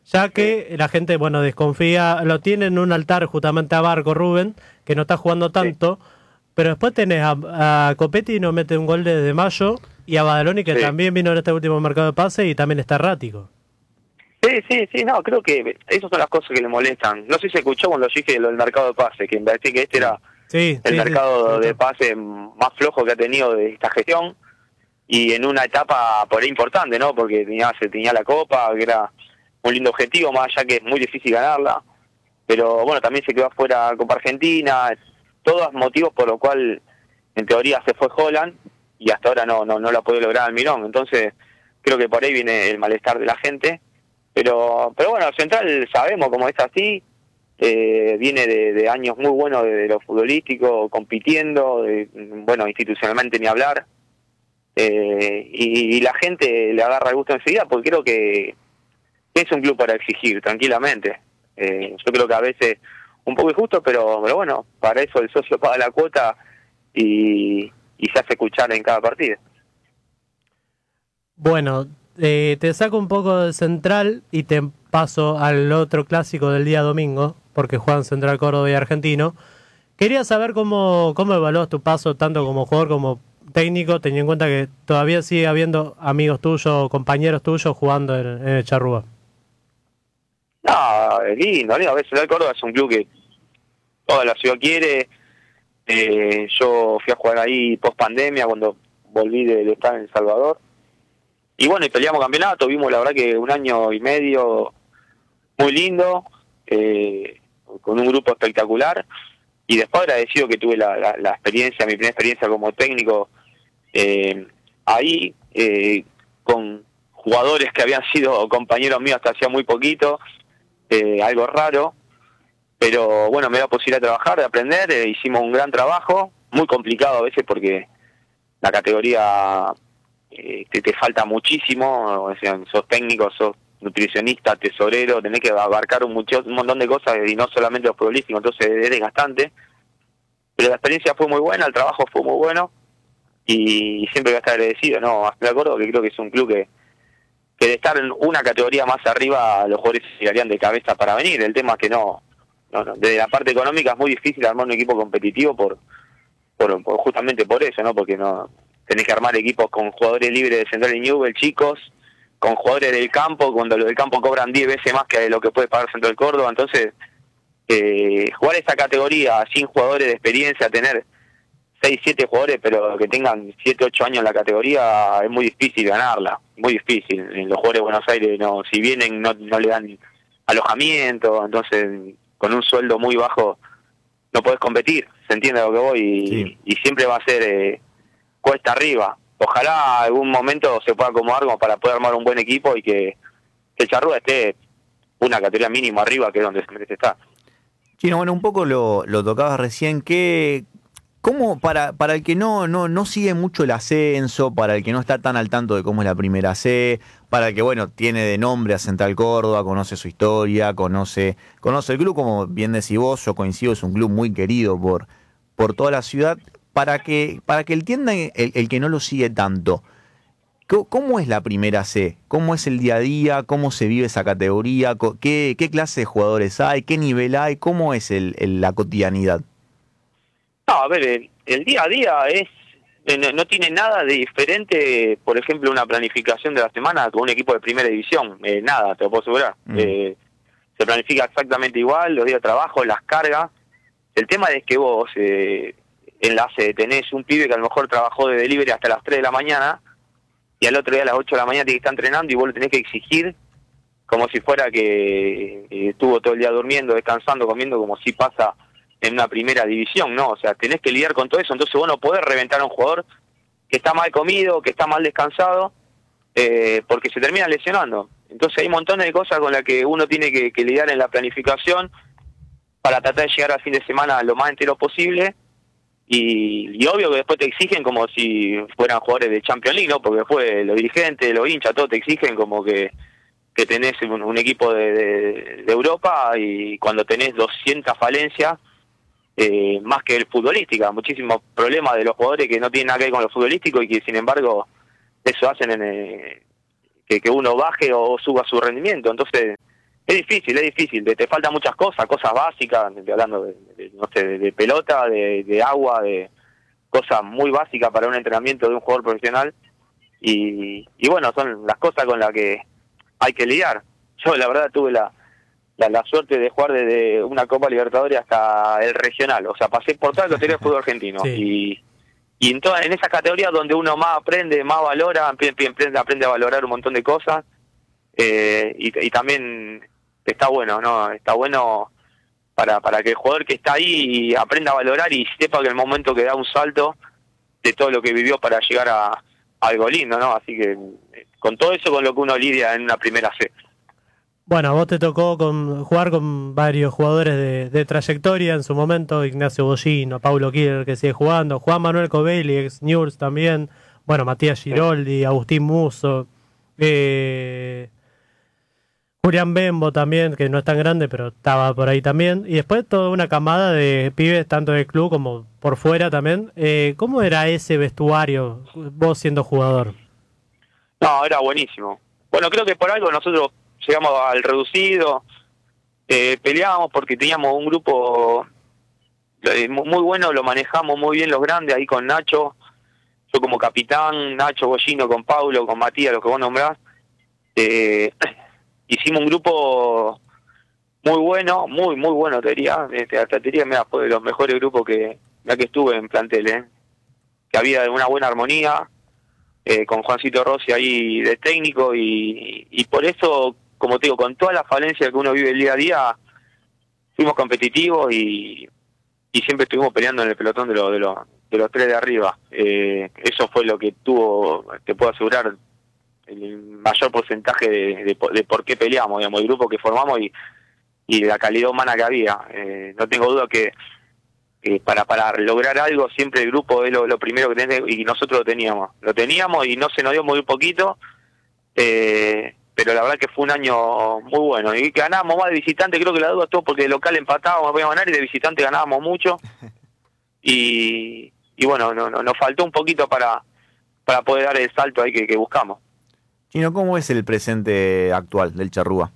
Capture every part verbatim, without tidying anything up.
Ya que la gente, bueno, desconfía, lo tiene en un altar justamente a Barco, Rubén, que no está jugando tanto, sí. Pero después tenés a, a Copetti, no mete un gol desde mayo, y a Badaloni, que sí. también vino en este último mercado de pase y también está errático. Sí, sí, sí, no, creo que esas son las cosas que le molestan. No sé si se escuchó cuando yo dije lo del mercado de pase, que me parecía que este era sí, el sí, mercado sí, sí, de pase más flojo que ha tenido de esta gestión, y en una etapa por ahí importante, ¿no? Porque tenía, se tenía la Copa, que era un lindo objetivo, más allá que es muy difícil ganarla, pero bueno, también se quedó afuera Copa Argentina, todos motivos por los cuales en teoría se fue Holland y hasta ahora no no no la puede lograr Almirón. Entonces creo que por ahí viene el malestar de la gente, pero pero bueno, Central sabemos cómo es así, eh, viene de, de años muy buenos de, de lo futbolístico, compitiendo, de, bueno, institucionalmente ni hablar, eh, y, y la gente le agarra el gusto enseguida, porque creo que es un club para exigir tranquilamente. Eh, yo creo que a veces un poco injusto, pero, pero bueno, para eso el socio paga la cuota y, y se hace escuchar en cada partido. Bueno, eh, te saco un poco del Central y te paso al otro clásico del día domingo, porque juegan Central Córdoba y Argentino. Quería saber cómo, cómo evaluás tu paso tanto como jugador como técnico, teniendo en cuenta que todavía sigue habiendo amigos tuyos, compañeros tuyos jugando en, en el Charrúa. No, es lindo, lindo. A veces el Córdoba es un club que toda la ciudad quiere. Eh, yo fui a jugar ahí post pandemia cuando volví de, de estar en El Salvador. Y bueno, y peleamos campeonato, vimos la verdad que un año y medio muy lindo, eh, con un grupo espectacular. Y después agradecido que tuve la, la, la experiencia, mi primera experiencia como técnico eh, ahí, eh, con jugadores que habían sido compañeros míos hasta hacía muy poquito, eh, algo raro, pero bueno, me da posibilidad de trabajar, de aprender, eh, hicimos un gran trabajo, muy complicado a veces porque la categoría eh, te, te falta muchísimo, o sea, sos técnico, sos nutricionista, tesorero, tenés que abarcar un, mucho, un montón de cosas y no solamente los futbolísticos, entonces es desgastante, pero la experiencia fue muy buena, el trabajo fue muy bueno y siempre voy a estar agradecido, ¿no? Me acuerdo que creo que es un club que que de estar en una categoría más arriba los jugadores se tirarían de cabeza para venir. El tema es que no, no, no, desde la parte económica es muy difícil armar un equipo competitivo por, por, por justamente por eso, ¿no? Porque no tenés que armar equipos con jugadores libres de Central y Newell, chicos, con jugadores del campo, cuando los del campo cobran diez veces más que lo que puede pagar Central Córdoba. Entonces, eh, jugar esa categoría sin jugadores de experiencia, tener seis, siete jugadores, pero que tengan siete, ocho años en la categoría, es muy difícil ganarla, muy difícil. Los jugadores de Buenos Aires, no, si vienen, no, no le dan alojamiento, entonces con un sueldo muy bajo no podés competir, se entiende a lo que voy, y, sí. y siempre va a ser eh, cuesta arriba. Ojalá algún momento se pueda acomodar como para poder armar un buen equipo y que, que el Charrúa esté una categoría mínimo arriba, que es donde se merece estar. Chino, bueno, un poco lo, lo tocabas recién, que ¿cómo, para, para el que no, no, no sigue mucho el ascenso, para el que no está tan al tanto de cómo es la primera C, para el que, bueno, tiene de nombre a Central Córdoba, conoce su historia, conoce, conoce el club, como bien decís vos, yo coincido, es un club muy querido por, por toda la ciudad, para que, para que entienda el, el que no lo sigue tanto, ¿cómo es la primera C? ¿Cómo es el día a día? ¿Cómo se vive esa categoría? ¿Qué, qué clase de jugadores hay? ¿Qué nivel hay? ¿Cómo es el, el, la cotidianidad? No, a ver, el, el día a día es no, no tiene nada de diferente, por ejemplo, una planificación de la semana con un equipo de primera división. Eh, nada, te lo puedo asegurar. Mm. Eh, se planifica exactamente igual, los días de trabajo, las cargas. El tema es que vos, eh, enlace, tenés un pibe que a lo mejor trabajó de delivery hasta las tres de la mañana y al otro día a las ocho de la mañana tiene que estar entrenando y vos lo tenés que exigir como si fuera que eh, estuvo todo el día durmiendo, descansando, comiendo, como si pasa en una primera división, ¿no? O sea, tenés que lidiar con todo eso, entonces vos no podés reventar a un jugador que está mal comido, que está mal descansado, eh, porque se termina lesionando. Entonces hay montones de cosas con las que uno tiene que, que lidiar en la planificación para tratar de llegar al fin de semana lo más entero posible, y, y obvio que después te exigen como si fueran jugadores de Champions League, ¿no? Porque después los dirigentes, los hinchas, todos te exigen como que que tenés un, un equipo de, de, de Europa, y cuando tenés doscientas falencias, eh, más que el futbolística, muchísimos problemas de los jugadores que no tienen nada que ver con lo futbolístico y que sin embargo eso hacen en, eh, que, que uno baje o suba su rendimiento. Entonces es difícil, es difícil, te, te faltan muchas cosas, cosas básicas, estoy hablando de, de, no sé, de, de pelota, de, de agua, de cosas muy básicas para un entrenamiento de un jugador profesional, y, y bueno, son las cosas con las que hay que lidiar. Yo la verdad tuve la, la, la suerte de jugar desde una Copa Libertadores hasta el regional, o sea, pasé por toda la categoría del fútbol argentino, Sí. y, y en, toda, en esas categorías donde uno más aprende, más valora, aprende, aprende a valorar un montón de cosas, eh, y, y también está bueno, ¿no? Está bueno para, para que el jugador que está ahí aprenda a valorar y sepa que el momento que da un salto de todo lo que vivió para llegar a, a algo lindo, ¿no? Así que con todo eso con lo que uno lidia en una primera C. Bueno, a vos te tocó con, jugar con varios jugadores de, de trayectoria en su momento, Ignacio Bollino, Paulo Killer, que sigue jugando, Juan Manuel Covelli, ex Newell's también, bueno, Matías Giroldi, Agustín Musso, eh, Julián Bembo también, que no es tan grande, pero estaba por ahí también, y después toda una camada de pibes, tanto del club como por fuera también. Eh, ¿Cómo era ese vestuario, vos siendo jugador? No, era buenísimo. Bueno, creo que por algo nosotros llegamos al reducido, eh, peleábamos porque teníamos un grupo eh, muy bueno, lo manejamos muy bien los grandes, ahí con Nacho, yo como capitán, Nacho Bollino con Paulo, con Matías, los que vos nombrás. Eh, hicimos un grupo muy bueno, muy, muy bueno, te diría, este, hasta te diría, mira, fue de los mejores grupos que, ya que estuve en plantel, ¿eh? Que había una buena armonía, eh, con Juancito Rossi ahí de técnico, y, y por eso, como te digo, con toda la falencia que uno vive el día a día, fuimos competitivos y, y siempre estuvimos peleando en el pelotón de, lo, de, lo, de los tres de arriba. Eh, eso fue lo que tuvo, te puedo asegurar, el mayor porcentaje de, de, de por qué peleamos, digamos, el grupo que formamos y, y la calidad humana que había. Eh, no tengo duda que, que para para lograr algo siempre el grupo es lo, lo primero que tenés, y nosotros lo teníamos. Lo teníamos y no se nos dio muy poquito, eh, pero la verdad que fue un año muy bueno. Y ganábamos más de visitante, creo que la duda estuvo porque de local empatábamos, podíamos ganar, y de visitante ganábamos mucho. Y, y bueno, no, no, nos faltó un poquito para, para poder dar el salto ahí que, que buscamos. Chino, ¿cómo es el presente actual del Charrúa?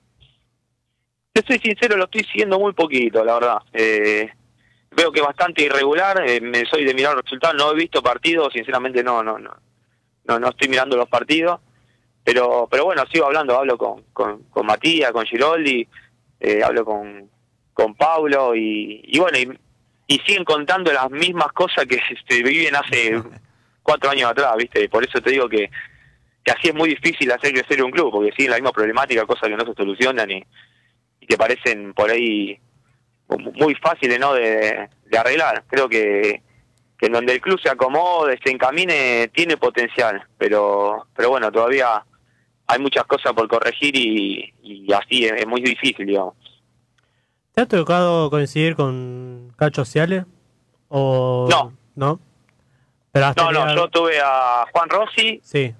Yo soy sincero, lo estoy siguiendo muy poquito, la verdad. Eh, veo que es bastante irregular, eh, me soy de mirar los resultados, no he visto partidos, sinceramente no no no no, no estoy mirando los partidos, pero pero bueno, sigo hablando, hablo con, con, con Matías, con Giroldi, eh, hablo con, con Paulo, y, y bueno, y, y siguen contando las mismas cosas que se viven hace cuatro años atrás, ¿viste? Por eso te digo que que así es muy difícil hacer crecer un club, porque siguen la misma problemática, cosas que no se solucionan y, y que parecen por ahí muy fáciles, ¿no?, de, de arreglar. Creo que, que en donde el club se acomode, se encamine, tiene potencial, pero pero bueno, todavía hay muchas cosas por corregir y, y así es, es muy difícil, digamos. ¿Te ha tocado coincidir con Cacho Ciale? ¿O no? ¿No? Pero has no, tenido... no, yo tuve a Juan Rossi. Sí.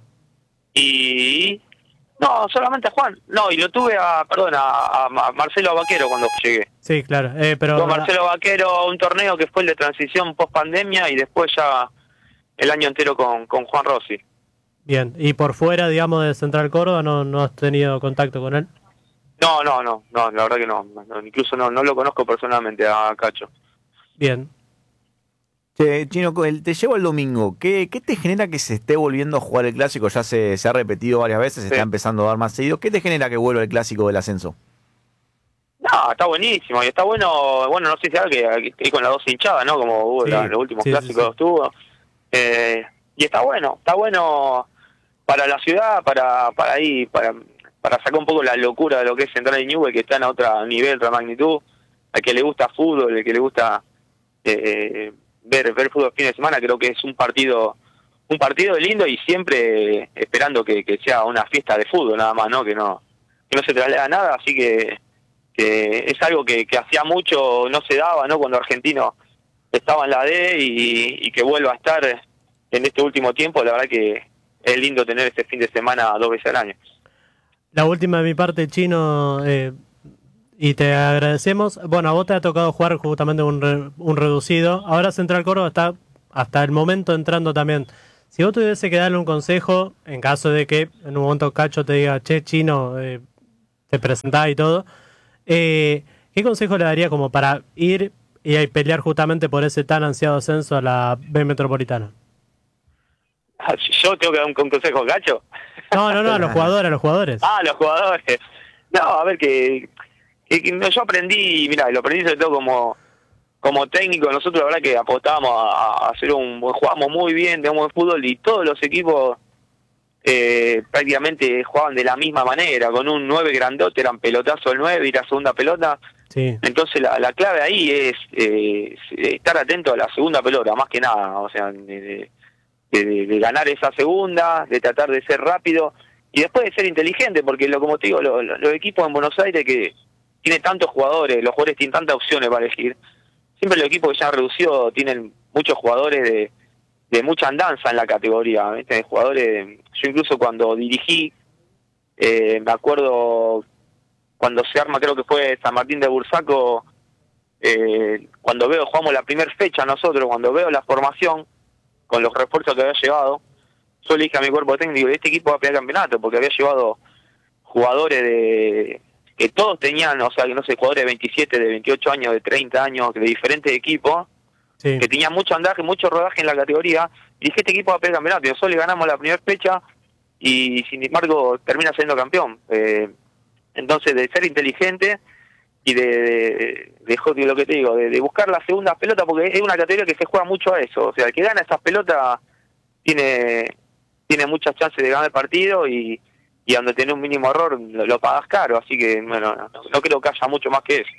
Y no, solamente a Juan, no, y lo tuve a, perdón, a, a Marcelo Vaquero cuando llegué. Sí, claro, eh, pero... Con Marcelo Vaquero, un torneo que fue el de transición post pandemia, y después ya el año entero con, con Juan Rossi. Bien, y por fuera, digamos, de Central Córdoba, ¿no, no has tenido contacto con él? No, no, no, no, la verdad que no, no incluso no, no lo conozco personalmente a Cacho. Bien. Che, Chino, te llevo el domingo. ¿Qué, ¿Qué te genera que se esté volviendo a jugar el Clásico? Ya se, se ha repetido varias veces, se sí. está empezando a dar más seguido. ¿Qué te genera que vuelva el Clásico del Ascenso? No, está buenísimo, y está bueno, bueno, no sé si sabes que, que con las dos hinchadas, ¿no? Como hubo Sí, la, los últimos sí, clásicos sí, sí. estuvo. Eh, y está bueno, está bueno para la ciudad, para para ahí, para para sacar un poco la locura de lo que es Central y Newell's, que están a otro nivel, otra magnitud. Al que le gusta fútbol, al que le gusta eh, ver ver fútbol fin de semana, creo que es un partido un partido lindo, y siempre esperando que, que sea una fiesta de fútbol nada más, ¿no? Que no que no se traslada nada, así que que es algo que, que hacía mucho no se daba, ¿no? Cuando Argentino estaba en la D, y, y que vuelva a estar en este último tiempo, la verdad que es lindo tener este fin de semana dos veces al año. La última de mi parte, Chino, eh, y te agradecemos. Bueno, a vos te ha tocado jugar justamente un, re, un reducido. Ahora Central Córdoba está hasta el momento entrando también. Si vos tuviese que darle un consejo, en caso de que en un momento Cacho te diga, che, Chino, eh, te presentaba y todo. Eh, ¿Qué consejo le daría como para ir y pelear justamente por ese tan ansiado ascenso a la B Metropolitana? ¿Yo tengo que dar un, un consejo, Gacho? No, no, no, a los jugadores, a los jugadores. Ah, los jugadores. No, a ver, que, que, que yo aprendí, mira, lo aprendí sobre todo como como técnico. Nosotros la verdad que apostábamos a, a hacer un, jugábamos muy bien, teníamos buen fútbol y todos los equipos eh, prácticamente jugaban de la misma manera, con un nueve grandote, eran pelotazo el nueve y la segunda pelota. Sí. Entonces la, la clave ahí es eh, estar atento a la segunda pelota, más que nada, o sea, de, de, de, de ganar esa segunda, de tratar de ser rápido y después de ser inteligente, porque lo como te digo, los lo, lo equipos en Buenos Aires que tiene tantos jugadores, los jugadores tienen tantas opciones para elegir, siempre los equipos que ya han reducido tienen muchos jugadores de, de mucha andanza en la categoría, ¿viste? Jugadores, yo incluso cuando dirigí, eh, me acuerdo cuando se arma, creo que fue San Martín de Bursaco, eh, cuando veo, jugamos la primera fecha nosotros, cuando veo la formación con los refuerzos que había llevado, yo le dije a mi cuerpo técnico, este equipo va a pelear campeonato, porque había llevado jugadores de que todos tenían, o sea, que no sé, jugadores de veintisiete, de veintiocho años, de treinta años, de diferentes equipos, sí, que tenían mucho andaje, mucho rodaje en la categoría, y dije, este equipo va a pelear campeonato, y nosotros le ganamos la primera fecha, y sin embargo termina siendo campeón. Eh, entonces, de ser inteligente, y de, de, de, de lo que te digo, de, de buscar las segundas pelotas, porque es una categoría que se juega mucho a eso, o sea, el que gana esas pelotas tiene tiene muchas chances de ganar el partido, y y donde tiene un mínimo error lo, lo pagas caro, así que bueno, no, no creo que haya mucho más que eso.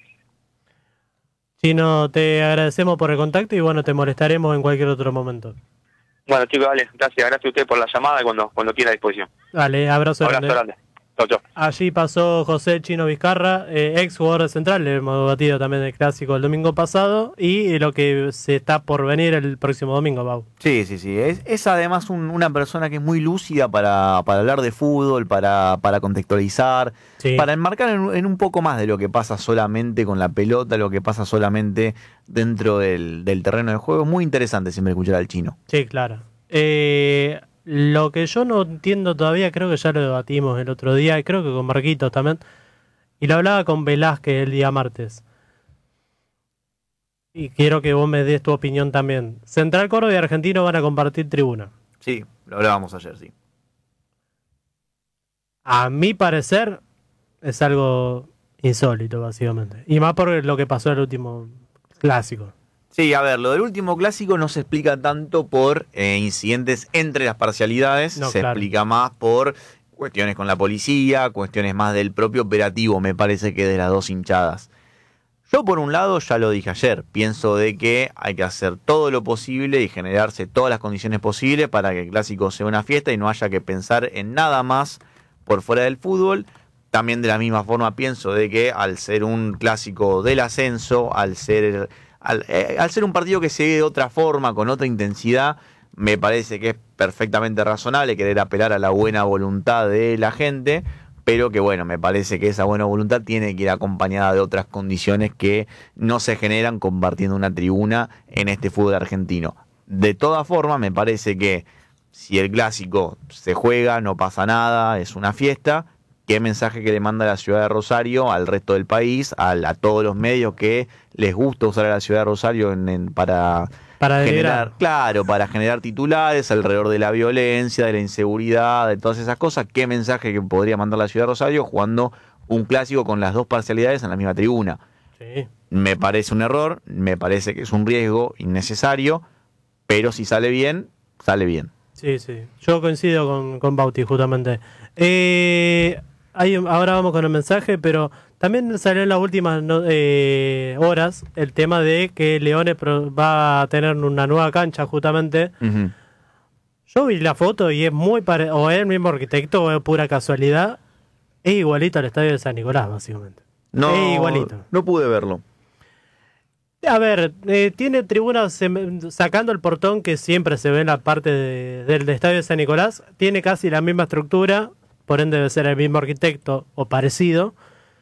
Chino, te agradecemos por el contacto y bueno, te molestaremos en cualquier otro momento. Bueno, chicos, dale, gracias, gracias a usted por la llamada y cuando, cuando quiera a disposición. Dale, abrazo, abrazo grande. grande. Chau, chau. Allí pasó José Chino Vizcarra, eh, ex jugador de Central, le hemos batido también el clásico el domingo pasado y lo que se está por venir el próximo domingo, Pau. Sí, sí, sí. Es, es además un, una persona que es muy lúcida para, para hablar de fútbol, para, para contextualizar, sí, para enmarcar en, en un poco más de lo que pasa solamente con la pelota, lo que pasa solamente dentro del, del terreno de juego. Es muy interesante siempre escuchar al Chino. Sí, claro. Eh... Lo que yo no entiendo todavía, creo que ya lo debatimos el otro día, y creo que con Marquitos también, y lo hablaba con Velázquez el día martes. Y quiero que vos me des tu opinión también. Central Córdoba y Argentino van a compartir tribuna. Sí, lo hablábamos ayer, sí. A mi parecer, es algo insólito, básicamente. Y más por lo que pasó en el último clásico. Sí, a ver, lo del último clásico no se explica tanto por eh, incidentes entre las parcialidades, no, se claro. explica más por cuestiones con la policía, cuestiones más del propio operativo, me parece que de las dos hinchadas. Yo por un lado, ya lo dije ayer, pienso de que hay que hacer todo lo posible y generarse todas las condiciones posibles para que el clásico sea una fiesta y no haya que pensar en nada más por fuera del fútbol. También de la misma forma pienso de que al ser un clásico del ascenso, al ser... Al, eh, al ser un partido que se ve de otra forma, con otra intensidad, me parece que es perfectamente razonable querer apelar a la buena voluntad de la gente, pero que bueno, me parece que esa buena voluntad tiene que ir acompañada de otras condiciones que no se generan compartiendo una tribuna en este fútbol argentino. De todas formas, me parece que si el clásico se juega, no pasa nada, es una fiesta. ¿Qué mensaje que le manda la ciudad de Rosario al resto del país, a, a todos los medios que les gusta usar a la ciudad de Rosario en, en, para, para generar, claro, para generar titulares alrededor de la violencia, de la inseguridad, de todas esas cosas? ¿Qué mensaje que podría mandar la ciudad de Rosario jugando un clásico con las dos parcialidades en la misma tribuna? Sí. Me parece un error, me parece que es un riesgo innecesario, pero si sale bien, sale bien. Sí, sí. Yo coincido con, con Bauti, justamente. Eh... Hay, ahora vamos con el mensaje, pero también salió en las últimas no, eh, horas el tema de que Leones va a tener una nueva cancha, justamente. Uh-huh. Yo vi la foto y es muy parecido, o es el mismo arquitecto, o es pura casualidad. Es igualito al estadio de San Nicolás, básicamente. No, es igualito. No pude verlo. A ver, eh, tiene tribunas sacando el portón que siempre se ve en la parte de, del de estadio de San Nicolás. Tiene casi la misma estructura. Por ende debe ser el mismo arquitecto o parecido.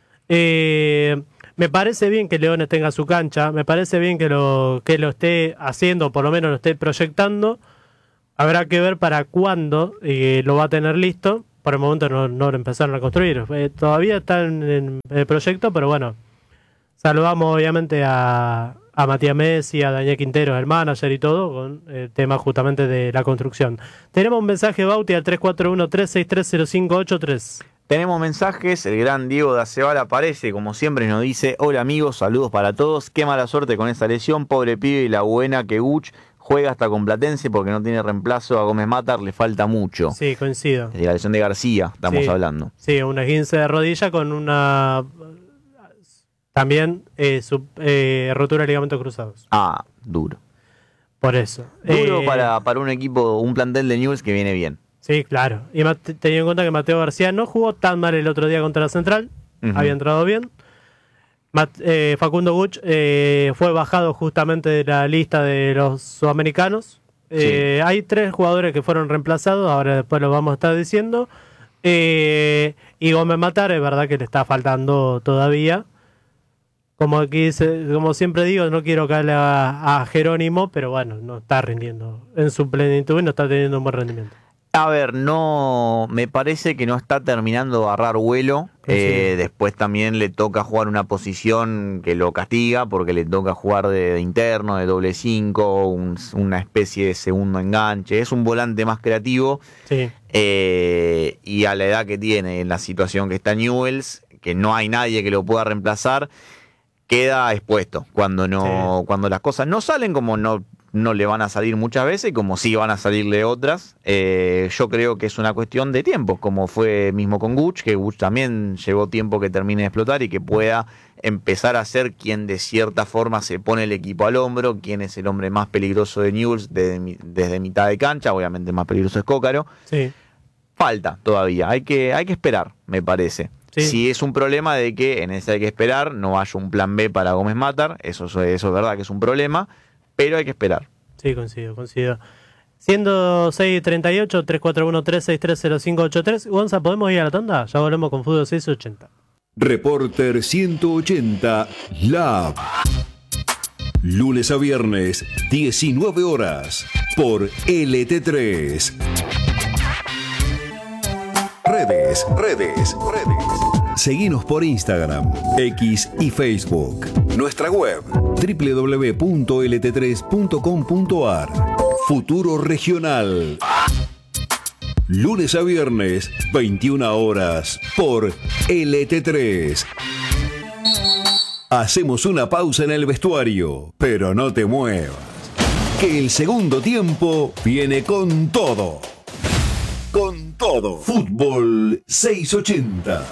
Eh, me parece bien que Leones tenga su cancha, me parece bien que lo, que lo esté haciendo, por lo menos lo esté proyectando. Habrá que ver para cuándo eh, lo va a tener listo, por el momento no, no lo empezaron a construir. Eh, todavía están en el proyecto, pero bueno, saludamos obviamente a, a Matías Messi, a Daniel Quintero, el manager y todo, con el tema justamente de la construcción. Tenemos un mensaje, Bauti, al tres cuatro uno, tres seis tres, cero cinco ocho tres. Tenemos mensajes, el gran Diego de Acebal aparece, como siempre nos dice: hola amigos, saludos para todos, qué mala suerte con esta lesión, pobre pibe, y la buena que Guch juega hasta con Platense porque no tiene reemplazo a Gómez Matar, le falta mucho. Sí, coincido. De la lesión de García estamos sí, hablando. Sí, una esguince de rodilla con una... También eh, sub, eh, rotura de ligamentos cruzados. Ah, duro. Por eso. Duro eh, para, para un equipo, un plantel de Newell's que viene bien. Sí, claro. Y teniendo en cuenta que Mateo García no jugó tan mal el otro día contra la Central, uh-huh. había entrado bien. Mat, eh, Facundo Guch eh, fue bajado justamente de la lista de los sudamericanos. Eh, sí. Hay tres jugadores que fueron reemplazados, ahora después lo vamos a estar diciendo. Eh, y Gómez Matar, es verdad que le está faltando todavía. Como aquí, como siempre digo, no quiero caerle a, a Jerónimo, pero bueno, no está rindiendo en su plenitud y no está teniendo un buen rendimiento. A ver, no, me parece que no está terminando de agarrar vuelo. Sí. Eh, después también le toca jugar una posición que lo castiga, porque le toca jugar de, de interno, de doble cinco, un, una especie de segundo enganche. Es un volante más creativo. Sí. Eh, y a la edad que tiene, en la situación que está Newell's, que no hay nadie que lo pueda reemplazar, queda expuesto cuando no, sí. cuando las cosas no salen como no. No le van a salir muchas veces, como sí van a salirle otras. Eh, yo creo que es una cuestión de tiempo, como fue mismo con Guch, que Guch también llevó tiempo que termine de explotar y que pueda empezar a ser quien de cierta forma se pone el equipo al hombro, quien es el hombre más peligroso de Newell's desde, desde mitad de cancha, obviamente más peligroso es Cócaro. Sí. Falta todavía, hay que, hay que esperar, me parece. Sí. Si es un problema de que en ese hay que esperar, no haya un plan B para Gómez Matar, eso, eso es verdad que es un problema, pero hay que esperar. Sí, coincido, coincido. Siendo seis y treinta y ocho, tres cuatro uno, tres seis tres, cero cinco ocho tres. Gonza, ¿podemos ir a la tanda? Ya volvemos con Fútbol seiscientos ochenta. Reporter ciento ochenta Lab. Lunes a viernes, diecinueve horas, por L T tres. Redes, redes, redes. Seguinos por Instagram, X y Facebook. Nuestra web, doble u doble u doble u punto l t tres punto com punto a r. Futuro Regional. Lunes a viernes, veintiuna horas, por L T tres. Hacemos una pausa en el vestuario, pero no te muevas, que el segundo tiempo viene con todo. Con todo. Fútbol seiscientos ochenta.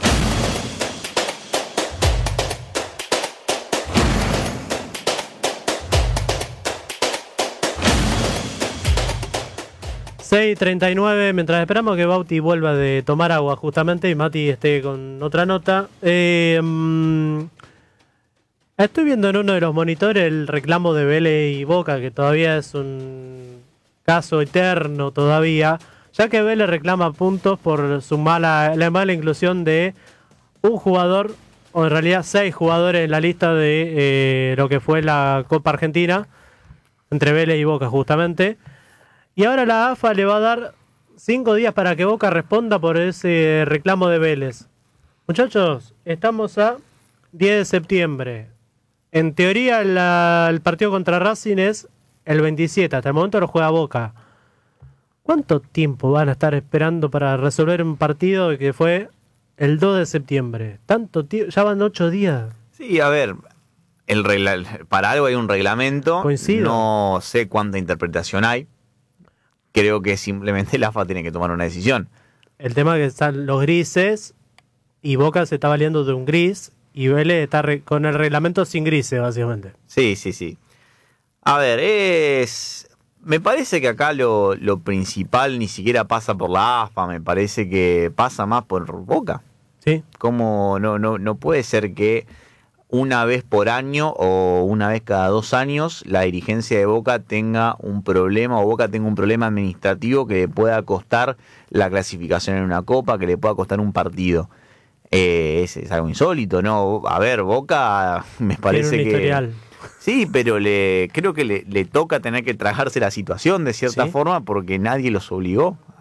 seis y treinta y nueve, mientras esperamos que Bauti vuelva de tomar agua justamente y Mati esté con otra nota. Eh, um, estoy viendo en uno de los monitores el reclamo de Vélez y Boca, que todavía es un caso eterno todavía, ya que Vélez reclama puntos por su mala, la mala inclusión de un jugador, o en realidad seis jugadores en la lista de eh, lo que fue la Copa Argentina, entre Vélez y Boca justamente. Y ahora la A F A le va a dar cinco días para que Boca responda por ese reclamo de Vélez. Muchachos, estamos a diez de septiembre. En teoría la, el partido contra Racing es el veintisiete. Hasta el momento lo juega Boca. ¿Cuánto tiempo van a estar esperando para resolver un partido que fue el dos de septiembre? Tanto tiempo, ya van ocho días. Sí, a ver, el regla, para algo hay un reglamento. Coincido. No sé cuánta interpretación hay. Creo que simplemente la A F A tiene que tomar una decisión. El tema es que están los grises y Boca se está valiendo de un gris y Vélez está re, con el reglamento sin grises, básicamente. Sí, sí, sí. A ver, es... me parece que acá lo, lo principal ni siquiera pasa por la A F A, me parece que pasa más por Boca. Sí. Como no, no, no puede ser que una vez por año o una vez cada dos años la dirigencia de Boca tenga un problema o Boca tenga un problema administrativo que le pueda costar la clasificación en una copa, que le pueda costar un partido. Eh, es, es algo insólito, ¿no? A ver, Boca me parece Tiene un que... historial. Sí, pero le creo que le, le toca tener que tragarse la situación de cierta ¿Sí? forma porque nadie los obligó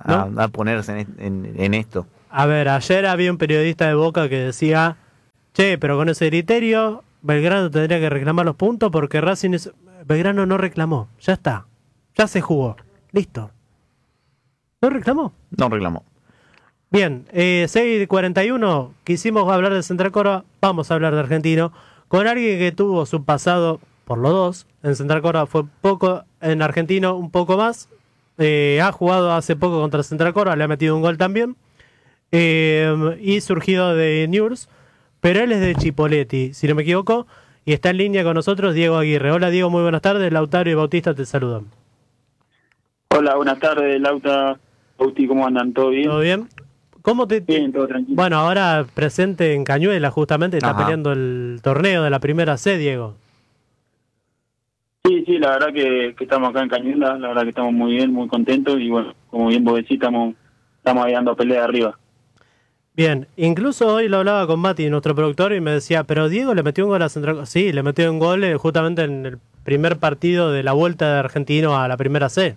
a, ¿no? a ponerse en, en, en esto. A ver, ayer había un periodista de Boca que decía, che, pero con ese criterio Belgrano tendría que reclamar los puntos porque Racing es... Belgrano no reclamó, ya está, ya se jugó, listo. ¿No reclamó? No reclamó. Bien, eh, seis cuarenta y uno, quisimos hablar de Central Córdoba, vamos a hablar de Argentino, con alguien que tuvo su pasado por los dos. En Central Córdoba fue poco, en Argentino un poco más. Eh, ha jugado hace poco contra Central Córdoba, le ha metido un gol también. Eh, y surgido de Newell's, pero él es de Chipoleti, si no me equivoco, y está en línea con nosotros Diego Aguirre. Hola Diego, muy buenas tardes. Lautaro y Bautista te saludan. Hola, buenas tardes, Lauta, Bauti, ¿cómo andan? ¿Todo bien? ¿Todo bien? ¿Cómo te, te... Bien, todo tranquilo. Bueno, ahora presente en Cañuela, justamente, está Ajá. peleando el torneo de la primera C, Diego. Sí, sí, la verdad que, que estamos acá en Cañuelas, la verdad que estamos muy bien, muy contentos y bueno, como bien vos decís, estamos, estamos ahí dando pelea arriba. Bien, incluso hoy lo hablaba con Mati, nuestro productor, y me decía, pero Diego le metió un gol a Central. Sí, le metió un gol eh, justamente en el primer partido de la vuelta de Argentino a la primera C.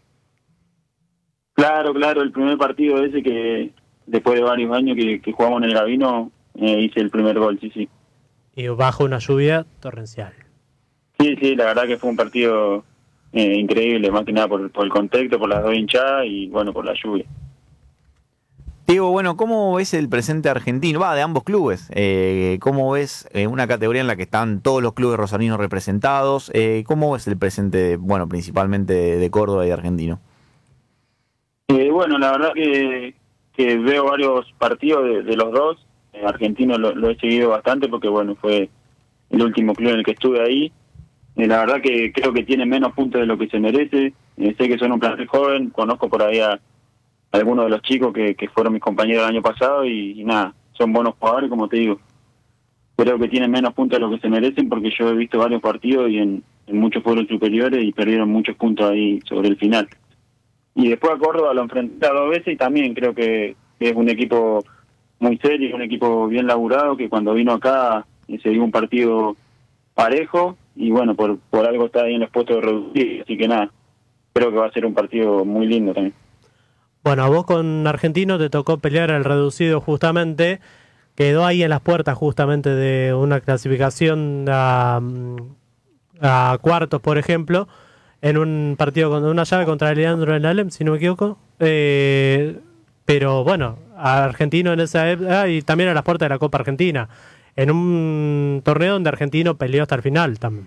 Claro, claro, el primer partido ese que después de varios años que, que jugamos en el Gavino, eh, hice el primer gol, sí, sí. Y bajo una lluvia torrencial. Sí, sí, la verdad que fue un partido eh, increíble, más que nada por, por el contexto, por las dos hinchadas y bueno, por la lluvia. Diego, bueno, ¿cómo ves el presente argentino? Va, de ambos clubes. Eh, ¿Cómo ves eh, una categoría en la que están todos los clubes rosarinos representados? Eh, ¿Cómo ves el presente, bueno, principalmente de, de Córdoba y de Argentino? Eh, bueno, la verdad que, que veo varios partidos de, de los dos. Eh, Argentino lo, lo he seguido bastante porque, bueno, fue el último club en el que estuve ahí. Eh, la verdad que creo que tiene menos puntos de lo que se merece. Eh, sé que son un plantel joven, conozco por ahí a algunos de los chicos que, que fueron mis compañeros el año pasado y, y nada, son buenos jugadores, como te digo. Creo que tienen menos puntos de lo que se merecen porque yo he visto varios partidos y en, en muchos fueron superiores y perdieron muchos puntos ahí sobre el final. Y después a Córdoba lo enfrenté dos veces y también creo que, que es un equipo muy serio, un equipo bien laburado, que cuando vino acá eh, se dio un partido parejo y bueno, por, por algo está ahí en los puestos de reducir, así que nada, creo que va a ser un partido muy lindo también. Bueno, a vos con Argentino te tocó pelear el reducido justamente, quedó ahí en las puertas justamente de una clasificación a, a cuartos, por ejemplo, en un partido con una llave contra el Leandro en Alem, si no me equivoco. Eh, pero bueno, a Argentino en esa época y también a las puertas de la Copa Argentina, en un torneo donde Argentino peleó hasta el final también.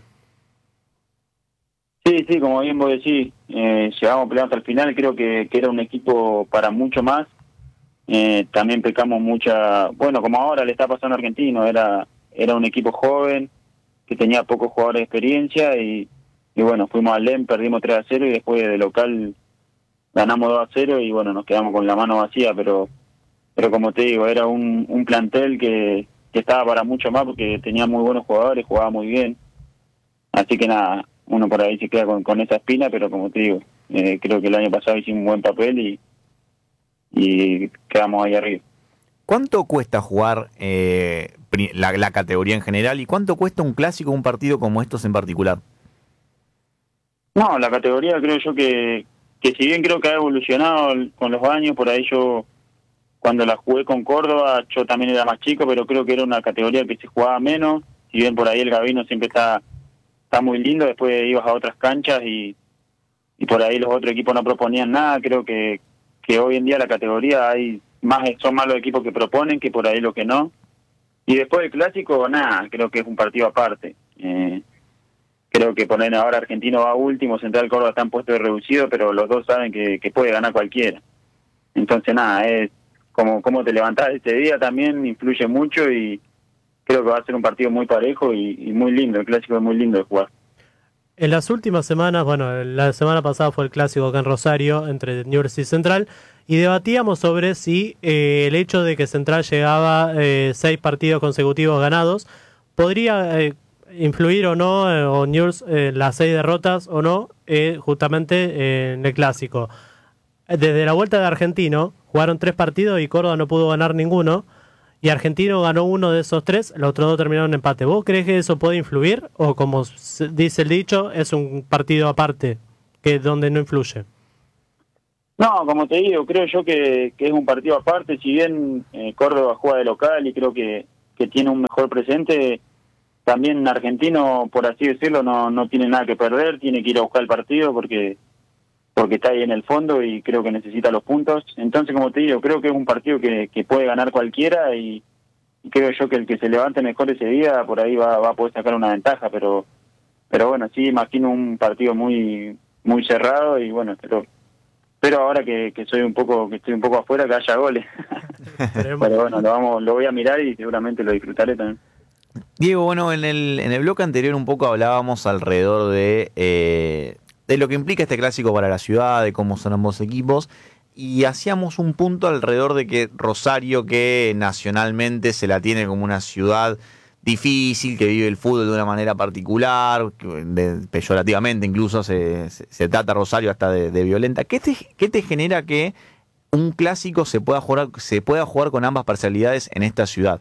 Sí, sí, como bien vos decís, eh, llegamos peleando hasta el final, creo que, que era un equipo para mucho más. Eh, también pecamos mucha, bueno, como ahora le está pasando a Argentino, era era un equipo joven, que tenía pocos jugadores de experiencia y, y bueno, fuimos al Lem, perdimos tres a cero y después de local ganamos dos a cero y bueno, nos quedamos con la mano vacía, pero pero como te digo, era un, un plantel que, que estaba para mucho más porque tenía muy buenos jugadores, jugaba muy bien. Así que nada, uno por ahí se queda con, con esa espina, pero como te digo, eh, creo que el año pasado hicimos un buen papel y, y quedamos ahí arriba. ¿Cuánto cuesta jugar eh, la, la categoría en general y cuánto cuesta un clásico, un partido como estos en particular? No, la categoría creo yo que, que si bien creo que ha evolucionado con los años, por ahí yo cuando la jugué con Córdoba, yo también era más chico, pero creo que era una categoría que se jugaba menos, si bien por ahí el Gavino siempre está está muy lindo, después ibas a otras canchas y, y por ahí los otros equipos no proponían nada, creo que, que hoy en día la categoría hay más son más los equipos que proponen que por ahí lo que no. Y después del clásico, nada, creo que es un partido aparte. Eh, creo que poner ahora Argentino va último, Central Córdoba está en puesto de reducido, pero los dos saben que, que puede ganar cualquiera. Entonces nada, es como cómo te levantás ese día también influye mucho y creo que va a ser un partido muy parejo y, y muy lindo, el clásico es muy lindo de jugar. En las últimas semanas, bueno, la semana pasada fue el clásico acá en Rosario entre Newell's y Central y debatíamos sobre si eh, el hecho de que Central llegaba eh, seis partidos consecutivos ganados podría eh, influir o no, eh, o Newell's eh, las seis derrotas o no, eh, justamente eh, en el clásico. Desde la vuelta de Argentino jugaron tres partidos y Córdoba no pudo ganar ninguno. Y Argentino ganó uno de esos tres, los otros dos terminaron en empate. ¿Vos crees que eso puede influir? O como dice el dicho, es un partido aparte, que donde no influye. No, como te digo, creo yo que, que es un partido aparte, si bien eh, Córdoba juega de local y creo que, que tiene un mejor presente, también Argentino, por así decirlo, no, no tiene nada que perder, tiene que ir a buscar el partido porque porque está ahí en el fondo y creo que necesita los puntos. Entonces, como te digo, creo que es un partido que, que puede ganar cualquiera y, y creo yo que el que se levante mejor ese día, por ahí va, va a poder sacar una ventaja, pero pero bueno, sí, imagino un partido muy muy cerrado y bueno, pero pero ahora que, que soy un poco que estoy un poco afuera que haya goles. Pero bueno, lo vamos lo voy a mirar y seguramente lo disfrutaré también. Diego, bueno, en el en el bloque anterior un poco hablábamos alrededor de eh, de lo que implica este clásico para la ciudad, de cómo son ambos equipos, y hacíamos un punto alrededor de que Rosario, que nacionalmente se la tiene como una ciudad difícil, que vive el fútbol de una manera particular, de, peyorativamente incluso se, se, se trata a Rosario hasta de, de violenta. ¿Qué te, qué te genera que un clásico se pueda jugar, se pueda jugar con ambas parcialidades en esta ciudad?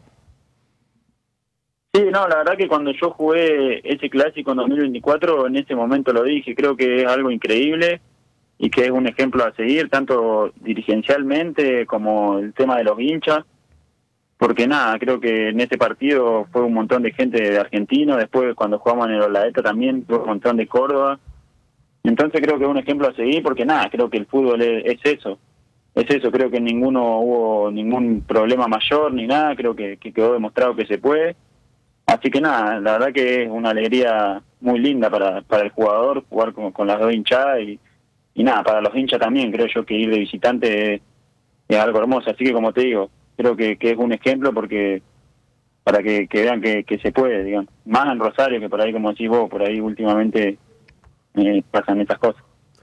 Sí, no, la verdad que cuando yo jugué ese clásico en dos mil veinticuatro, en ese momento lo dije, creo que es algo increíble y que es un ejemplo a seguir, tanto dirigencialmente como el tema de los hinchas, porque nada, creo que en ese partido fue un montón de gente de Argentino, después cuando jugamos en el Oladeta también fue un montón de Córdoba, entonces creo que es un ejemplo a seguir porque nada, creo que el fútbol es, es eso, es eso, creo que ninguno hubo ningún problema mayor ni nada, creo que, que quedó demostrado que se puede. Así que nada, la verdad que es una alegría muy linda para, para el jugador jugar con, con las dos hinchadas y, y nada, para los hinchas también, creo yo que ir de visitante es, es algo hermoso. Así que como te digo, creo que, que es un ejemplo porque para que, que vean que, que se puede, digamos. Más en Rosario, que por ahí, como decís vos, por ahí últimamente eh, pasan estas cosas.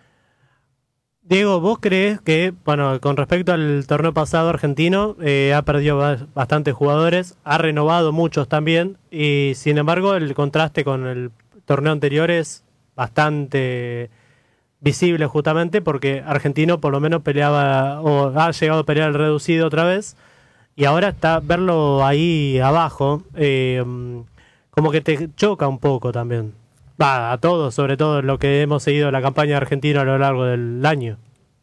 Diego, ¿vos crees que, bueno, con respecto al torneo pasado argentino, eh, ha perdido bastantes jugadores, ha renovado muchos también, y sin embargo el contraste con el torneo anterior es bastante visible justamente porque Argentino por lo menos peleaba, o ha llegado a pelear el reducido otra vez, y ahora está verlo ahí abajo, eh, como que te choca un poco también. Va, a todos, sobre todo lo que hemos seguido la campaña argentina a lo largo del año.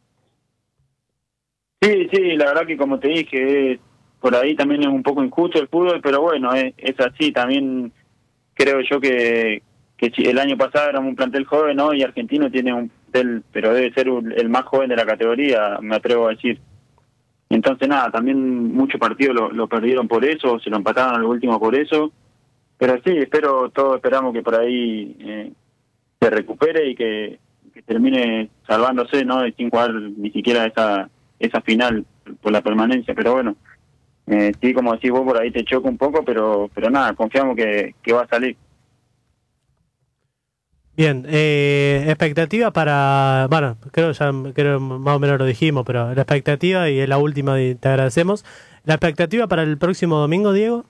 Sí, sí, la verdad que como te dije, por ahí también es un poco injusto el fútbol, pero bueno, es, es así. También creo yo que, que el año pasado éramos un plantel joven, ¿no? Y Argentino tiene un plantel, pero debe ser el más joven de la categoría, me atrevo a decir. Entonces nada, también muchos partidos lo, lo perdieron por eso, se lo empataron al último por eso. Pero sí, espero, todos esperamos que por ahí eh, se recupere y que, que termine salvándose, ¿no? Sin jugar ni siquiera esa esa final por la permanencia. Pero bueno, eh, sí, como decís vos, por ahí te choca un poco, pero pero nada, confiamos que, que va a salir. Bien, eh, expectativa para, bueno, creo ya creo más o menos lo dijimos, pero la expectativa, y es la última y te agradecemos, la expectativa para el próximo domingo, Diego.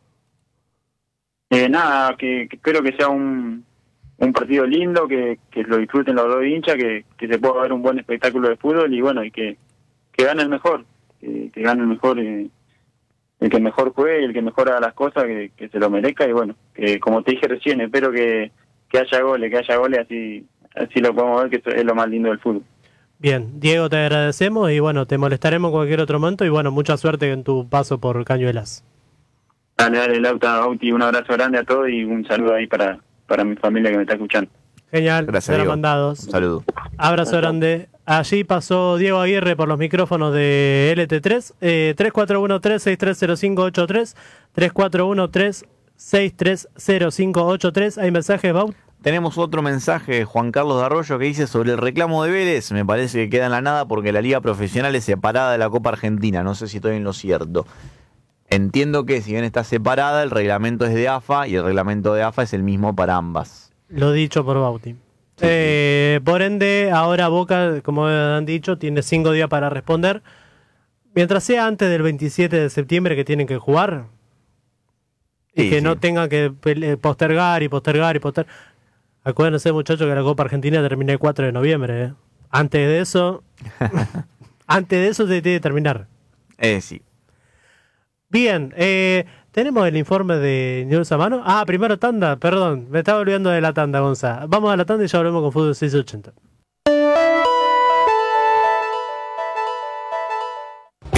Eh, nada, que, que creo que sea un, un partido lindo, que, que lo disfruten los dos hinchas, que, que se pueda ver un buen espectáculo de fútbol y bueno, y que, que gane el mejor, que, que gane el mejor, eh, el que mejor juegue y el que mejor haga las cosas, que, que se lo merezca y bueno, que como te dije recién, espero que, que haya goles, que haya goles, así, así lo podemos ver, que eso es lo más lindo del fútbol. Bien, Diego, te agradecemos y bueno, te molestaremos en cualquier otro momento y bueno, mucha suerte en tu paso por Cañuelas. Dale, dale, Lauta, Bauti, un abrazo grande a todos y un saludo ahí para, para mi familia que me está escuchando. Genial, gracias, Diego. Mandados. Un saludo. Abrazo Gracias. Grande. Allí pasó Diego Aguirre por los micrófonos de L T tres, eh, tres cuatro uno tres seis tres cero cinco ocho tres, tres cuatro uno tres seis tres cero cinco ocho tres. ¿Hay mensajes, Baut? Tenemos otro mensaje, Juan Carlos de Arroyo, que dice sobre el reclamo de Vélez. Me parece que queda en la nada porque la liga profesional es separada de la Copa Argentina. No sé si estoy en lo cierto. Entiendo que si bien está separada, el reglamento es de A F A y el reglamento de A F A es el mismo para ambas. Lo dicho por Bauti. Sí, eh, sí. Por ende, ahora Boca, como han dicho, tiene cinco días para responder. Mientras sea antes del veintisiete de septiembre que tienen que jugar, sí, y que sí. no tengan que postergar y postergar y postergar. Acuérdense, muchachos, que la Copa Argentina termina el cuatro de noviembre. ¿eh? Antes de eso, antes de eso se tiene que terminar. Eh, sí. Bien, eh, ¿tenemos el informe de News a mano? Ah, primero tanda, perdón, me estaba olvidando de la tanda, Gonza. Vamos a la tanda y ya volvemos con Fútbol seiscientos ochenta.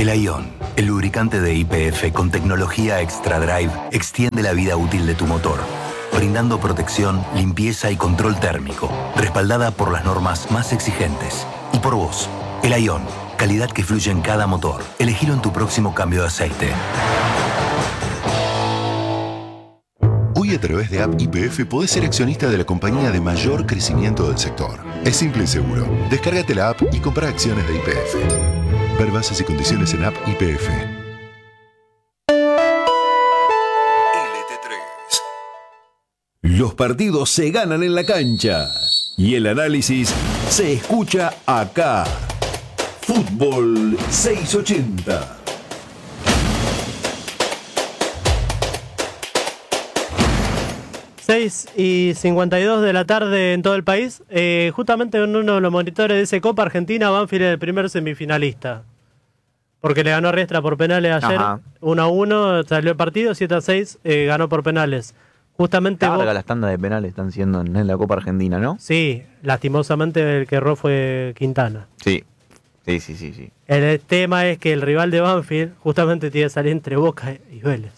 El Ion, el lubricante de Y P F con tecnología Extra Drive, extiende la vida útil de tu motor, brindando protección, limpieza y control térmico, respaldada por las normas más exigentes. Y por vos, el Ion, calidad que fluye en cada motor. Elegilo en tu próximo cambio de aceite. Hoy a través de App Y P F podés ser accionista de la compañía de mayor crecimiento del sector. Es simple y seguro. Descárgate la app y compra acciones de Y P F. Ver bases y condiciones en App Y P F. L T tres. Los partidos se ganan en la cancha y el análisis se escucha acá. Fútbol seiscientos ochenta. seis y cincuenta y dos de la tarde en todo el país. Eh, justamente en uno de los monitores de ese Copa Argentina, Banfield es el primer semifinalista. Porque le ganó a Riestra por penales ayer. Ajá. uno a uno salió el partido, siete a seis eh, ganó por penales. Justamente Larga vos... las tandas de penales están siendo en la Copa Argentina, ¿no? Sí, lastimosamente el que erró fue Quintana. Sí, sí, sí, sí, sí. El tema es que el rival de Banfield justamente tiene que salir entre Boca y Vélez.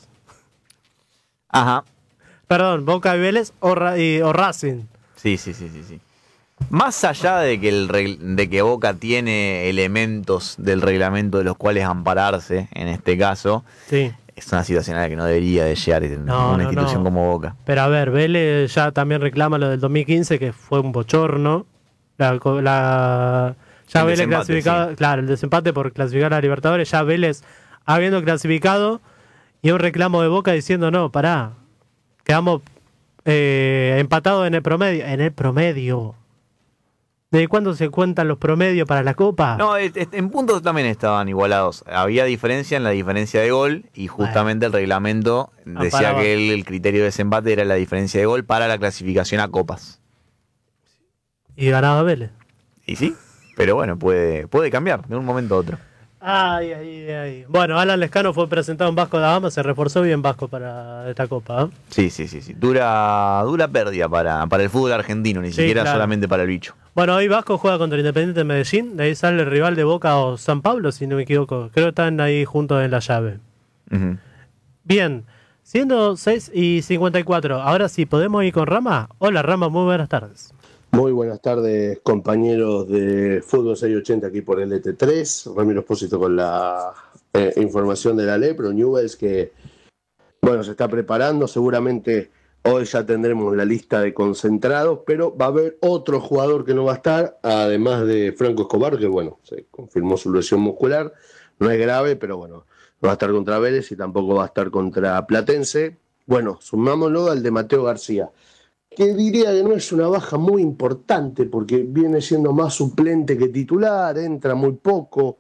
Ajá. Perdón, Boca y Vélez o, Ra y, o Racing. Sí, sí, sí, sí, sí. Más allá de que, el, de que Boca tiene elementos del reglamento de los cuales ampararse, en este caso, sí, es una situación a la que no debería de llegar en no, una no, institución no. como Boca. Pero a ver, Vélez ya también reclama lo del dos mil quince, que fue un bochorno. La, la, ya el Vélez clasificado, sí. Claro, el desempate por clasificar a Libertadores, ya Vélez habiendo clasificado y un reclamo de Boca diciendo, no, pará, quedamos eh, empatados en el promedio. En el promedio. ¿Desde cuándo se cuentan los promedios para la Copa? No, en puntos también estaban igualados. Había diferencia en la diferencia de gol y justamente bueno, el reglamento decía ah, que el, el criterio de desempate era la diferencia de gol para la clasificación a copas. Y ganaba Vélez. Y sí, pero bueno, puede, puede cambiar de un momento a otro. Ay, ay, ay. Bueno, Alan Lescano fue presentado en Vasco da Gama, se reforzó bien Vasco para esta Copa. ¿eh? Sí, sí, sí, sí. Dura, dura pérdida para, para el fútbol argentino, ni sí, siquiera claro. solamente para el bicho. Bueno, hoy Vasco juega contra Independiente de Medellín, de ahí sale el rival de Boca o San Pablo, si no me equivoco. Creo que están ahí juntos en la llave. Uh-huh. Bien, siendo seis y cincuenta y cuatro, ahora sí, ¿podemos ir con Rama? Hola Rama, muy buenas tardes. Muy buenas tardes, compañeros de Fútbol seiscientos ochenta aquí por L T tres. Ramiro Espósito con la eh, información de la Lepro, Newell's, que bueno, se está preparando. Seguramente hoy ya tendremos la lista de concentrados, pero va a haber otro jugador que no va a estar, además de Franco Escobar, que bueno, se confirmó su lesión muscular. No es grave, pero bueno, no va a estar contra Vélez y tampoco va a estar contra Platense. Bueno, sumámoslo al de Mateo García, que diría que no es una baja muy importante porque viene siendo más suplente que titular, entra muy poco,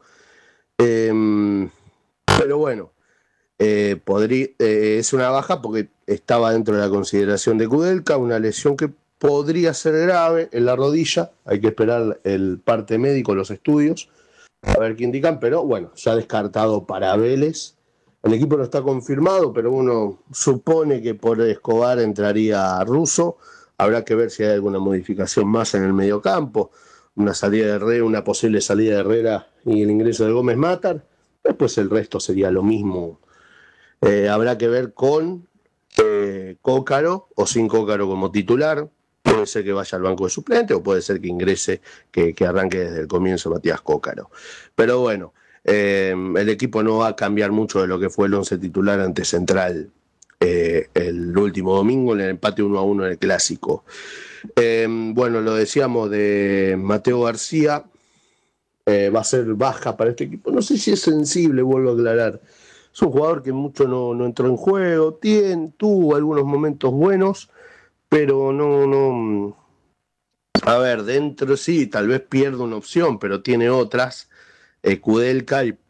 eh, pero bueno, eh, podría, eh, es una baja porque estaba dentro de la consideración de Kudelka, una lesión que podría ser grave en la rodilla, hay que esperar el parte médico, los estudios, a ver qué indican, pero bueno, ya descartado para Vélez. El equipo no está confirmado, pero uno supone que por Escobar entraría Russo. Habrá que ver si hay alguna modificación más en el mediocampo. Una salida de Herrera, una posible salida de Herrera y el ingreso de Gómez Matar. Después el resto sería lo mismo. Eh, habrá que ver con eh, Cócaro o sin Cócaro como titular. Puede ser que vaya al banco de suplente o puede ser que ingrese, que, que arranque desde el comienzo Matías Cócaro. Pero bueno, Eh, el equipo no va a cambiar mucho de lo que fue el once titular ante Central eh, el último domingo en el empate uno a uno en el Clásico. Eh, bueno, lo decíamos de Mateo García, eh, va a ser baja para este equipo. No sé si es sensible, vuelvo a aclarar. Es un jugador que mucho no, no entró en juego, tiene, tuvo algunos momentos buenos, pero no, no. A ver, dentro sí, tal vez pierde una opción, pero tiene otras. Eh, Kudelka y,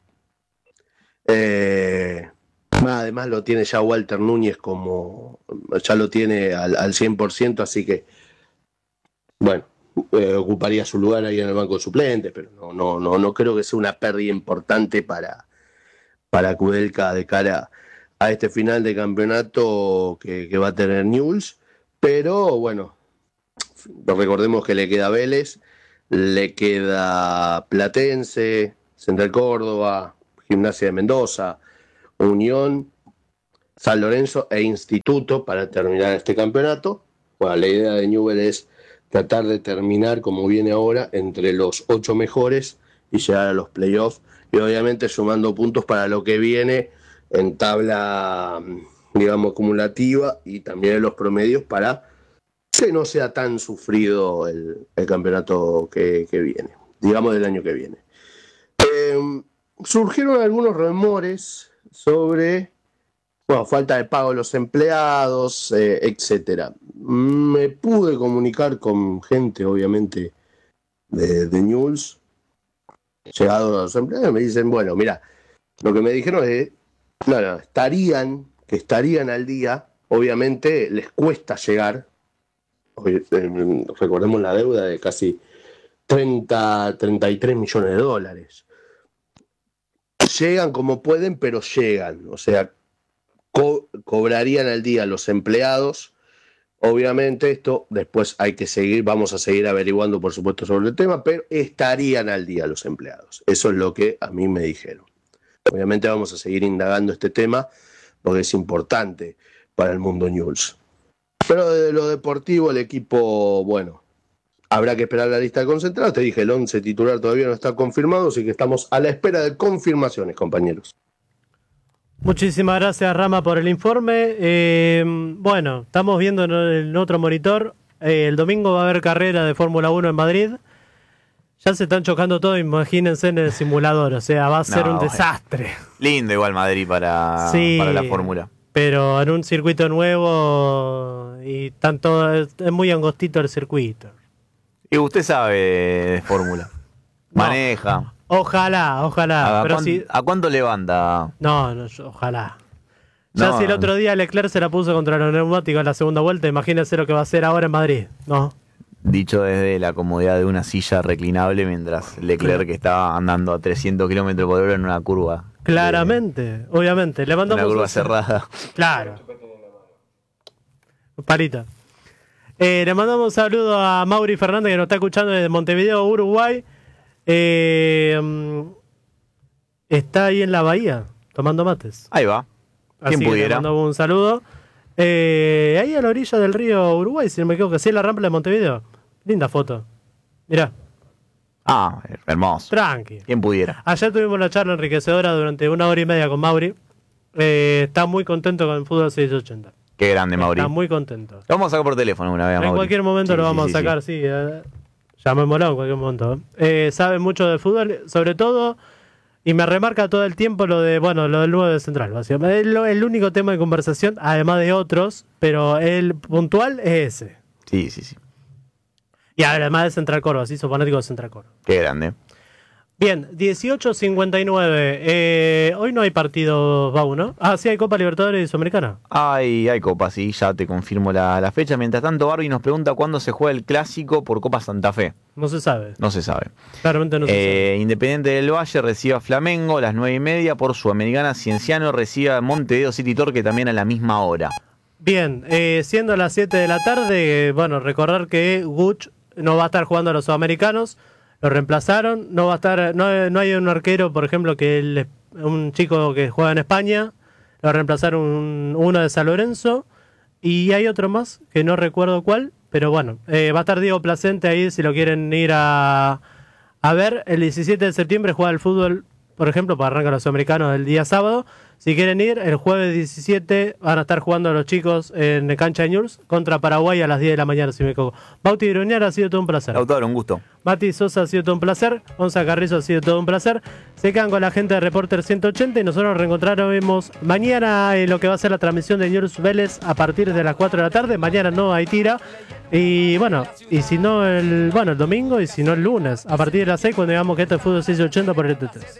eh, además lo tiene ya Walter Núñez como ya lo tiene al, al cien por ciento, así que bueno, eh, ocuparía su lugar ahí en el banco de suplentes, pero no, no, no, no creo que sea una pérdida importante para, para Kudelka de cara a este final de campeonato que, que va a tener Newell's, pero bueno, recordemos que le queda Vélez, le queda Platense, Central Córdoba, Gimnasia de Mendoza, Unión, San Lorenzo e Instituto para terminar este campeonato. Bueno, la idea de Newell's es tratar de terminar como viene ahora entre los ocho mejores y llegar a los playoffs, y obviamente sumando puntos para lo que viene en tabla, digamos, acumulativa y también en los promedios para que no sea tan sufrido el, el campeonato que, que viene, digamos del año que viene. Eh, surgieron algunos rumores sobre, bueno, falta de pago a los empleados, eh, etcétera. Me pude comunicar con gente, obviamente, de, de Newell's, llegado a los empleados, me dicen, bueno, mira, lo que me dijeron es, no, no, estarían, que estarían al día, obviamente les cuesta llegar, hoy, eh, recordemos la deuda de casi treinta, treinta y tres millones de dólares. Llegan como pueden, pero llegan, o sea, co- cobrarían al día los empleados. Obviamente esto después hay que seguir, vamos a seguir averiguando por supuesto sobre el tema, pero estarían al día los empleados. Eso es lo que a mí me dijeron. Obviamente vamos a seguir indagando este tema porque es importante para el mundo Newell's. Pero de lo deportivo el equipo, bueno, habrá que esperar la lista de concentrados. Te dije, el once titular todavía no está confirmado, así que estamos a la espera de confirmaciones, compañeros. Muchísimas gracias, Rama, por el informe. Eh, bueno, estamos viendo en, en otro monitor. Eh, el domingo va a haber carrera de Fórmula uno en Madrid. Ya se están chocando todo, imagínense en el simulador. O sea, va a ser No, un bueno. desastre. Lindo igual Madrid para, Sí, para la fórmula. Pero en un circuito nuevo y tanto es, es muy angostito el circuito. Y usted sabe de fórmula. No. Maneja. Ojalá, ojalá. ¿A, pero cuán- si, ¿A cuánto levanta? no, no, yo- ojalá. Ya No. si el otro día Leclerc se la puso contra los neumáticos en la segunda vuelta, imagínense lo que va a hacer ahora en Madrid. No. Dicho desde la comodidad de una silla reclinable mientras Leclerc estaba andando a trescientos kilómetros por hora en una curva. Claramente, obviamente. Le Una mandamos curva un- cerrada. Claro. Parita. Eh, le mandamos un saludo a Mauri Fernández que nos está escuchando desde Montevideo, Uruguay. Eh, mm, está ahí en la bahía tomando mates. Ahí va. Así ¿Quién que le pudiera? mandamos un saludo. Eh, ahí a la orilla del río Uruguay, si no me equivoco, sí, en la rampa de Montevideo. Linda foto. Mirá, Ah, hermoso. tranqui. ¿Quién pudiera? Ayer tuvimos una charla enriquecedora durante una hora y media con Mauri. Eh, está muy contento con el fútbol seiscientos ochenta. Qué grande, Mauri. Está Lo muy contento. vamos a sacar por teléfono una vez a En Mauri. cualquier momento Sí, lo sí, vamos sí, a sí. sacar, sí. eh, llamémoslo en cualquier momento. Eh, sabe mucho de fútbol, sobre todo, y me remarca todo el tiempo lo de, bueno, lo del nueve de Central. Básicamente. Es lo- el único tema de conversación, además de otros, pero el puntual es ese. Sí, sí, sí. Y además de Central Córdoba, sí, soy fanático de Central Córdoba. Qué grande. Bien, dieciocho cincuenta y nueve. Eh, hoy no hay partido, Bau, ¿no? Ah, sí, hay Copa Libertadores y Sudamericana. Hay, hay Copa, sí, ya te confirmo la, la fecha. Mientras tanto, Barbie nos pregunta cuándo se juega el clásico por Copa Santa Fe. No se sabe. No se sabe. Claramente no se sabe. Eh, Independiente del Valle recibe a Flamengo a las nueve y media. Por Sudamericana, Cienciano recibe a Montevideo City Torque también a la misma hora. Bien, eh, siendo las siete de la tarde, eh, bueno, recordar que Guch no va a estar jugando a los sudamericanos, lo reemplazaron, no va a estar, no, no hay un arquero, por ejemplo, que él, un chico que juega en España, lo reemplazaron un- uno de San Lorenzo, y hay otro más, que no recuerdo cuál, pero bueno, eh, va a estar Diego Placente ahí si lo quieren ir a, a ver. El diecisiete de septiembre juega el fútbol, por ejemplo, para arrancar los sudamericanos el día sábado. Si quieren ir, el jueves diecisiete van a estar jugando los chicos en el cancha de Newell's contra Paraguay a las diez de la mañana, si me equivoco. Bauti Gruñar, ha sido todo un placer. Lautaro, un gusto. Mati Sosa, ha sido todo un placer. Onza Carrizo, ha sido todo un placer. Se quedan con la gente de Reporter ciento ochenta y nosotros nos reencontraremos mañana en lo que va a ser la transmisión de Newell's Vélez a partir de las cuatro de la tarde. Mañana no hay tira. Y bueno, y si no el, bueno, el domingo y si no el lunes, a partir de las seis cuando digamos que esto es Fútbol seiscientos ochenta por el T tres.